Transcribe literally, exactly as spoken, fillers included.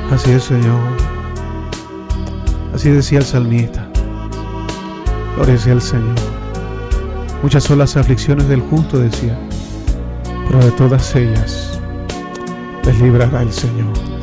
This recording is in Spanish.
Así es, Señor. Así decía el salmista. Gloria sea al Señor. Muchas son las aflicciones del justo, decía, pero de todas ellas les librará el Señor.